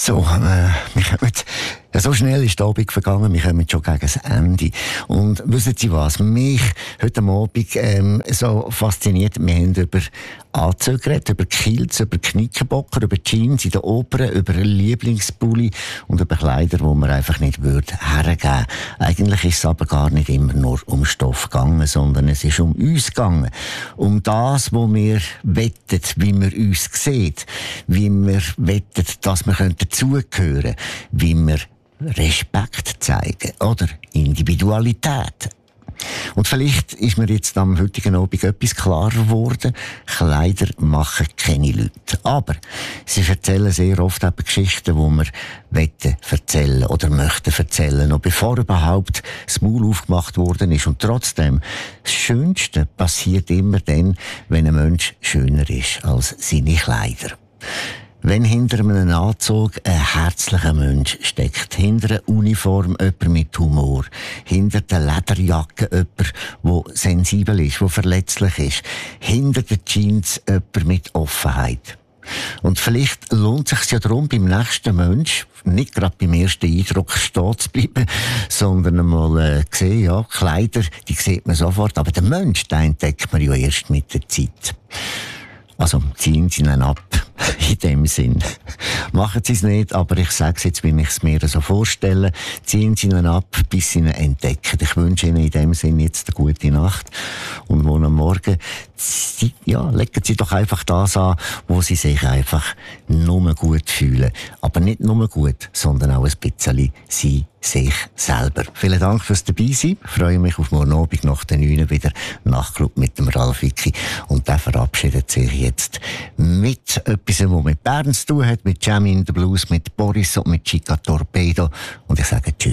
So, wir kommen, so schnell ist der Abend vergangen, wir kommen schon gegen das Ende. Und wissen Sie was, mich heute Abend so fasziniert, wir haben über Anzüge geredet, über Kilts, über Knickerbocker, über Jeans in der Oper, über Lieblingspulli und über Kleider, die man einfach nicht hergeben würde. Eigentlich ist es aber gar nicht immer nur um Stoff gegangen, sondern es ist um uns gegangen. Um das, wo wir wettet, wie wir uns sieht, wie wir wettet, dass wir dazugehören, wie wir Respekt zeigen oder Individualität. Und vielleicht ist mir jetzt am heutigen Abend etwas klarer geworden. Kleider machen keine Leute. Aber sie erzählen sehr oft eben Geschichten, die wir erzählen oder möchten erzählen, noch bevor überhaupt das Maul aufgemacht worden ist. Und trotzdem, das Schönste passiert immer dann, wenn ein Mensch schöner ist als seine Kleider. Wenn hinter einem Anzug ein herzlicher Mensch steckt, hinter einer Uniform jemand mit Humor, hinter der Lederjacke jemand, der sensibel ist, der verletzlich ist, hinter den Jeans jemand mit Offenheit. Und vielleicht lohnt es sich ja darum, beim nächsten Mensch nicht gerade beim ersten Eindruck stehen zu bleiben, sondern einmal sehen, ja, Kleider, die sieht man sofort, aber den Mensch, den entdeckt man ja erst mit der Zeit. Also ziehen Sie ihn ab, in dem Sinn. Machen Sie es nicht, aber ich sage es jetzt, wie ich es mir so vorstelle. Ziehen Sie ihn ab, bis Sie ihn entdecken. Ich wünsche Ihnen in dem Sinn jetzt eine gute Nacht. Und morgen Morgen, legen Sie doch einfach das an, wo Sie sich einfach nur gut fühlen. Aber nicht nur gut, sondern auch ein bisschen Sie sich selber. Vielen Dank fürs Dabeisein. Ich freue mich auf morgen Abend nach den 9 wieder Nachtclub mit dem Ralf Wicki. Und der verabschiedet sich jetzt mit etwas, was mit Bern zu tun hat, mit Jam in the Blues, mit Boris und mit Chica Torpedo. Und ich sage Tschüss.